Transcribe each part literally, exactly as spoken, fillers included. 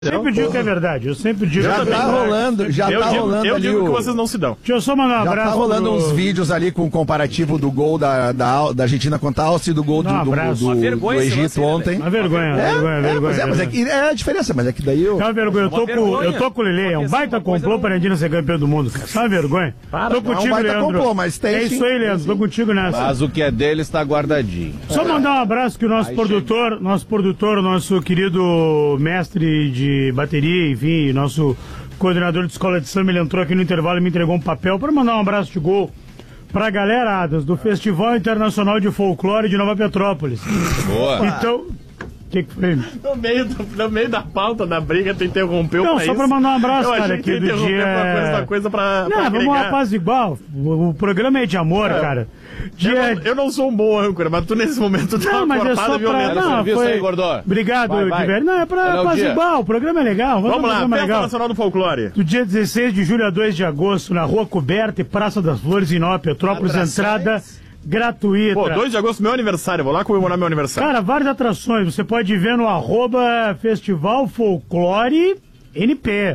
Sempre digo que é verdade, eu sempre digo já que tá rolando, já eu tá digo, rolando eu ali digo o... que vocês não se dão. Deixa eu só mandar um já abraço. Já tá rolando pro... uns vídeos ali com o comparativo do gol da, da, da Argentina contra a Áustria e do gol do, um do, do, do, do Egito ontem. Uma vergonha, é, vergonha, é, vergonha. Mas é, mas é, que, é a diferença, mas é que daí eu... É uma vergonha, eu tô, com, eu tô com o Lelê, é um baita complô para a Argentina ser campeão do mundo, cara. É uma vergonha. Para, tô contigo, não, um baita Leandro. Complô, mas tem, é isso aí, Leandro, tô contigo nessa. Mas o que é dele está guardadinho. Só mandar um abraço que o nosso Aí produtor, chega. nosso produtor, nosso querido mestre de bateria, enfim, nosso coordenador de escola de samba, ele entrou aqui no intervalo e me entregou um papel para mandar um abraço de gol pra galera, Adas, do Festival Internacional de Folclore de Nova Petrópolis. Boa. Então, o que que foi? No meio, do, no meio da pauta da briga, tu interrompeu Não, pra só isso. pra mandar um abraço, eu cara, achei que aqui do dia... uma coisa, uma coisa pra, Não, pra vamos apaziguar. O, o programa é de amor, é. cara. Dia... Eu, não, eu não sou um bom âncora, mas tu nesse momento tá não, uma mas é só pra... violenta. Não, foi... aí, Gordor. Obrigado, vai, vai. Diverio. Não, é pra apaziguar, o programa é legal. Vamos, vamos lá, Festa legal. Nacional do Folclore. Do dia dezesseis de julho a dois de agosto, na Rua Coberta e Praça das Flores, em Nova Petrópolis, Atrações. Entrada gratuita. Pô, dois de agosto, meu aniversário, vou lá comemorar meu aniversário. Cara, várias atrações, você pode ver no arroba Festival Folclore N P.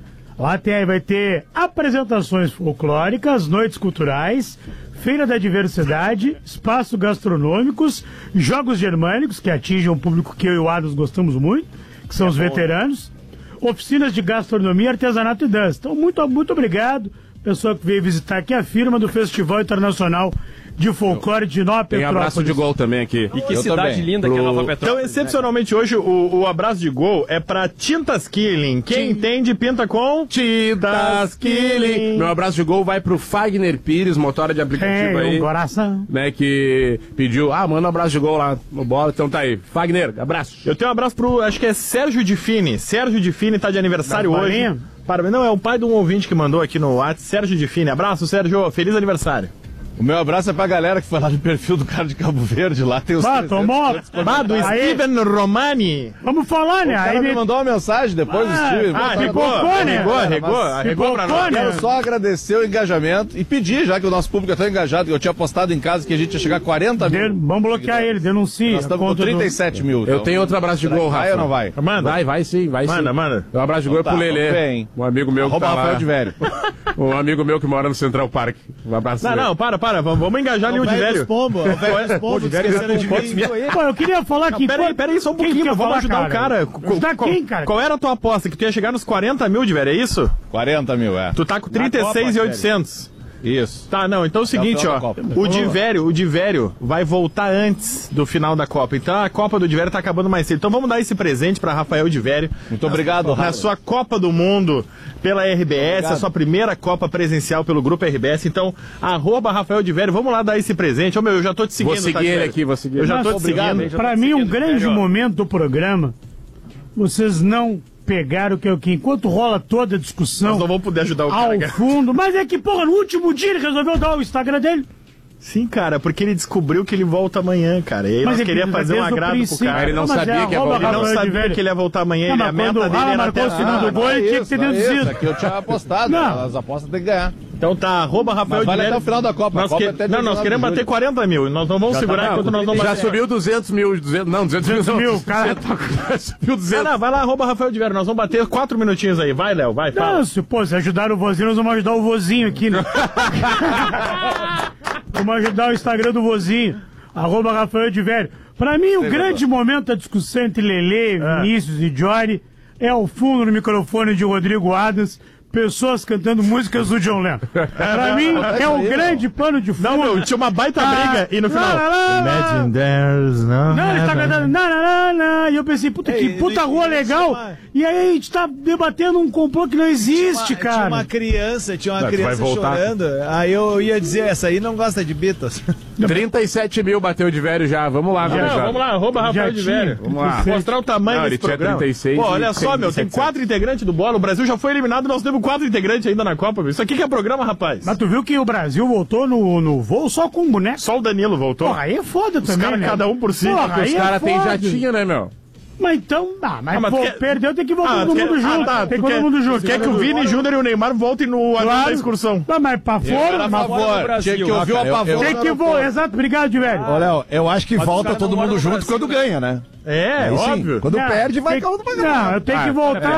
Lá tem, vai ter apresentações folclóricas, noites culturais, feira da diversidade, espaços gastronômicos, jogos germânicos, que atingem um público que eu e o Adams gostamos muito, que são é os bom, veteranos, né? Oficinas de gastronomia, artesanato e dança. Então, muito, muito obrigado, pessoa que veio visitar aqui a firma do Festival Internacional de Folclore de Nova Petrópolis. Tem abraço de gol também aqui. E que Eu cidade também. linda Pro... que é Nova Petrópolis. Então, excepcionalmente, hoje, o, o abraço de gol é pra Tintas Killing. Quem entende, pinta com... Tintas Killing. Meu abraço de gol vai pro Fagner Pires, motora de aplicativo é, aí. Um coração. Né, que pediu, ah, manda um abraço de gol lá no bola. Então tá aí. Fagner, abraço. Eu tenho um abraço pro, acho que é Sérgio Difini. Sérgio Difini tá de aniversário Da hoje. Farinha? Parabéns. Não, é o pai de um ouvinte que mandou aqui no WhatsApp, Sérgio Difini. Abraço, Sérgio. Feliz aniversário. O meu abraço é pra galera que foi lá no perfil do cara de Cabo Verde, lá tem os Ah, tomou. Ah, do Aí- Steven Romani. Vamos falar, né? O cara Aí me ele- mandou uma mensagem depois do Steve. Ah, botaram- regou, Pipocou, né? regou, regou, regou pra nós. Pipocou, né? Quero só agradecer o engajamento e pedir, já que o nosso público é tão engajado, que eu tinha postado em casa que a gente ia chegar a quarenta mil. Den- Vamos bloquear ele, denuncia. Nós estamos com trinta e sete mil. Eu tenho outro abraço de gol, Rafa. Vai ou não vai? Manda. Vai, vai sim, vai Manda, sim. manda. Um abraço de gol Então é pro tá, Lelê. bem. Um amigo meu Arroba que tá Rafael lá. de Velho. Um amigo meu que mora no Central Park. Um abraço Não, dele. não, para, para. Vamos, vamos engajar ali o de velho. Pombo, o velho dos pombos, esqueceram de mim. Pô, eu queria falar que... Pera aí, pera aí, só um Quem pouquinho. quer Vamos falar, ajudar o cara. Ajudar Qual- quem, cara? Qual era a tua aposta? Que tu ia chegar nos quarenta mil de velho, é isso? quarenta mil, é. Tu tá com trinta e seis mil e oitocentos. Isso. Tá, não, então é o seguinte, final ó, da Copa. o Divério, o Divério vai voltar antes do final da Copa, então a Copa do Divério tá acabando mais cedo, então vamos dar esse presente pra Rafael Divério. Muito obrigado, Na Rafa. sua Copa do Mundo pela R B S, Obrigado. a sua primeira Copa presencial pelo Grupo R B S, então, arroba Rafael Divério, vamos lá dar esse presente. Ô meu, eu já tô te seguindo, Vou seguir tá, ele Divério? aqui, vou seguir Eu já ele. tô te Obrigado, seguindo. hein? Pra mim, um grande momento do programa, vocês não pegaram que, que enquanto rola toda a discussão Nós não vamos poder ajudar o cara, ao cara. fundo, mas é que, porra, no último dia ele resolveu dar o Instagram dele. Sim, cara, porque ele descobriu que ele volta amanhã, cara, e aí Mas nós ele queria quis fazer um desde o agrado pro princípio. cara. Ele não Mas é sabia que ia arroba voltar. Ele não Rafael sabia Divério. que ele ia voltar amanhã, Não, ele, mas a meta quando o dele Rafa era marcou até... o segundo Ah, gol, não, ele é tinha que ter isso, é deduzido. isso, aqui eu tinha apostado, Não. as apostas tem que ganhar. Então tá, arroba Rafael Mas vale Divério. até o final da Copa. A Nós Copa que- é até Não, nós dezenove queremos de bater julho. quarenta mil. Nós não vamos Já segurar tá, enquanto nós não Já bater. subiu duzentos mil, duzentos, não, duzentos mil, duzentos não. mil, cara. Subiu Ah, duzentos. não, vai lá, arroba Rafael Divério. Nós vamos bater quatro minutinhos aí. Vai, Léo, vai, fala. Não, se, pô, se ajudar o vozinho, nós vamos ajudar o vozinho aqui, né? Vamos ajudar o Instagram do vozinho. Arroba Rafael de Velho. Pra mim, o grande momento da discussão entre Lelê, Vinícius e Jory é ao fundo no microfone de Rodrigo Adams, pessoas cantando músicas do John Lennon. Pra mim, é o grande pano de fundo. Não, meu, tinha uma baita briga e no final... Lá, lá, lá, lá. Imagine there's no Não, ele tá heaven. cantando. Na, na, na, na. E eu pensei, puta, que Ei, puta ele- rua ele legal. chama- E aí a gente tá debatendo um complô que não existe, Tinha cara. uma criança, tinha uma Não, tu vai criança voltar. chorando. Aí eu ia dizer, essa aí não gosta de Beatles. trinta e sete mil bateu de velho já. Vamos lá, Não, viajado. vamos lá, arroba Rafael Já de tinha. Velho. Vamos lá. Mostrar o tamanho Não, ele desse tinha programa. trinta e seis Pô, olha e só, meu, tem setecentos. quatro integrantes do Bola. O Brasil já foi eliminado e nós temos quatro integrantes ainda na Copa, meu. Isso aqui que é programa, rapaz. Mas tu viu que o Brasil voltou no, no voo só com um boneco? Só o Danilo voltou. Porra, aí é foda Os também, caras né? cada um por si. Porra, Os aí é caras têm foda. jatinho, né, meu? Mas então, ah, mas, Ah, mas pô, tu quer- perdeu, tem que voltar Ah, todo tu mundo quer- junto. ah, tá, tem tu que todo quer- mundo junto. tu Quer que o Vini Júnior e o Neymar voltem no avião da excursão. Não, mas pra Eu era fora, a mas favor. Tinha que ouvir o Ah, cara, eu- apavoro. tem que voar. Exato, obrigado, de velho. Ô, Léo, eu acho que Mas os volta caras todo não moram mundo no junto Brasil, quando né? ganha, né? É, Aí sim, óbvio. Quando Não, perde, vai tem- cada um pra Não, eu tenho que voltar.